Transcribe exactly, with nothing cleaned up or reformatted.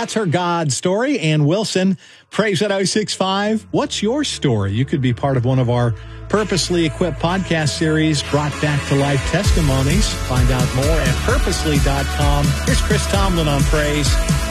That's her God story. Ann Wilson, Praise at oh six five. What's your story? You could be part of one of our Purposely Equipped podcast series, Brought Back to Life Testimonies. Find out more at purposely dot com. Here's Chris Tomlin on Praise.